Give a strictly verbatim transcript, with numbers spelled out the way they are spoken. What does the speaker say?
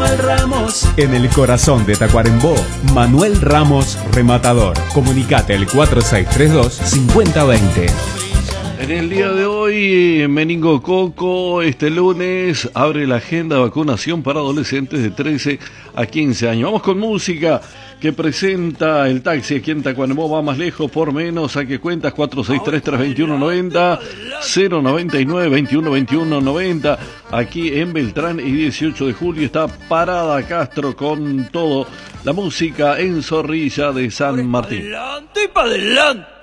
Manuel Ramos. En el corazón de Tacuarembó, Manuel Ramos Rematador. Comunicate al cuatro seis tres dos, cinco cero dos cero. En el día de hoy, meningococo, este lunes abre la agenda de vacunación para adolescentes de trece a quince años. Vamos con música que presenta el taxi aquí en Tacuarembó, va más lejos por menos. ¿A qué cuentas? cuatro seis tres, tres dos uno, nueve cero, cero nueve nueve, veintiuno veintiuno noventa. Aquí en Beltrán y dieciocho de julio está Parada Castro con todo. La música en Zorrilla de San Martín. Adelante y para adelante.